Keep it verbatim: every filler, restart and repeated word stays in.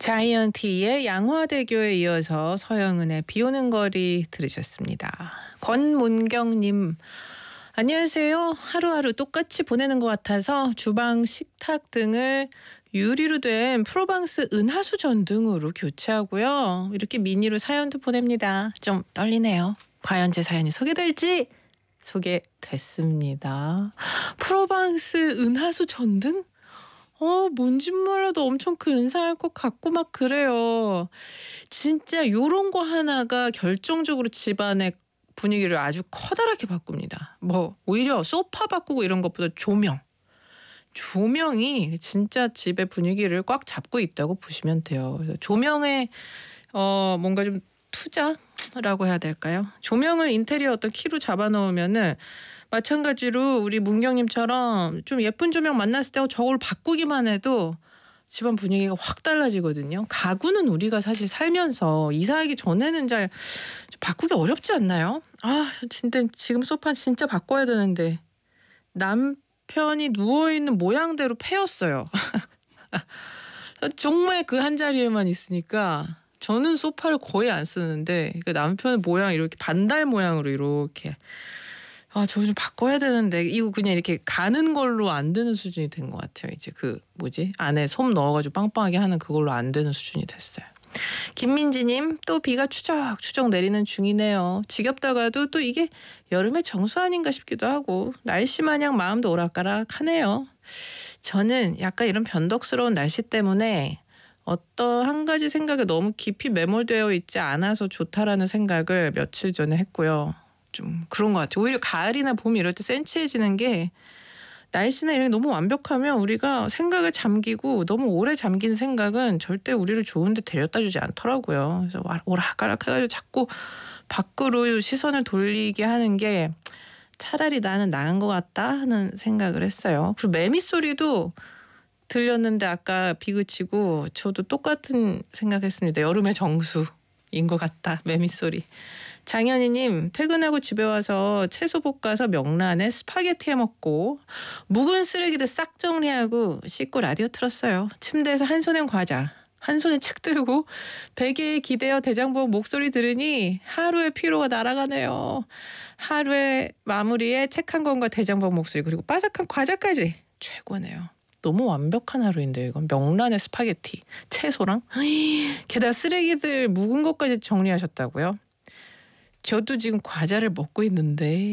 자이언티의 양화대교에 이어서 서영은의 비오는 거리 들으셨습니다. 권문경님, 안녕하세요. 하루하루 똑같이 보내는 것 같아서 주방, 식탁 등을 유리로 된 프로방스 은하수 전등으로 교체하고요. 이렇게 미니로 사연도 보냅니다. 좀 떨리네요. 과연 제 사연이 소개될지. 소개됐습니다. 프로방스 은하수 전등? 어, 뭔지 몰라도 엄청 근사할 것 같고 막 그래요. 진짜 요런 거 하나가 결정적으로 집안의 분위기를 아주 커다랗게 바꿉니다. 뭐 오히려 소파 바꾸고 이런 것보다 조명. 조명이 진짜 집의 분위기를 꽉 잡고 있다고 보시면 돼요. 그래서 조명에 어 뭔가 좀 투자라고 해야 될까요? 조명을 인테리어 어떤 키로 잡아 놓으면은 마찬가지로 우리 문경님처럼 좀 예쁜 조명 만났을 때 저걸 바꾸기만 해도 집안 분위기가 확 달라지거든요. 가구는 우리가 사실 살면서 이사하기 전에는 잘 바꾸기 어렵지 않나요? 아, 진짜 지금 소파 진짜 바꿔야 되는데 남편이 누워있는 모양대로 패였어요. 정말 그 한 자리에만 있으니까 저는 소파를 거의 안 쓰는데 그 남편의 모양 이렇게 반달 모양으로 이렇게 아, 저거 좀 바꿔야 되는데 이거 그냥 이렇게 가는 걸로 안 되는 수준이 된 것 같아요. 이제 그 뭐지 안에 솜 넣어가지고 빵빵하게 하는 그걸로 안 되는 수준이 됐어요. 김민지님, 또 비가 추적추적 내리는 중이네요. 지겹다가도 또 이게 여름의 정수 아닌가 싶기도 하고 날씨 마냥 마음도 오락가락하네요. 저는 약간 이런 변덕스러운 날씨 때문에 어떤 한 가지 생각에 너무 깊이 매몰되어 있지 않아서 좋다라는 생각을 며칠 전에 했고요. 좀 그런 것 같아요. 오히려 가을이나 봄 이럴 때 센치해지는 게 날씨나 이런 게 너무 완벽하면 우리가 생각을 잠기고 너무 오래 잠긴 생각은 절대 우리를 좋은 데 데려다 주지 않더라고요. 그래서 오락가락 해가지고 자꾸 밖으로 시선을 돌리게 하는 게 차라리 나는 나은 것 같다 하는 생각을 했어요. 그리고 매미 소리도 들렸는데 아까 비 그치고 저도 똑같은 생각했습니다. 여름의 정수인 것 같다. 매미 소리. 장현희님, 퇴근하고 집에 와서 채소 볶아서 명란에 스파게티 해먹고 묵은 쓰레기도 싹 정리하고 씻고 라디오 틀었어요. 침대에서 한 손엔 과자, 한 손에 책 들고 베개에 기대어 대장부 목소리 들으니 하루의 피로가 날아가네요. 하루의 마무리에 책 한 권과 대장부 목소리 그리고 바삭한 과자까지 최고네요. 너무 완벽한 하루인데 이건 명란에 스파게티, 채소랑 게다가 쓰레기들 묵은 것까지 정리하셨다고요? 저도 지금 과자를 먹고 있는데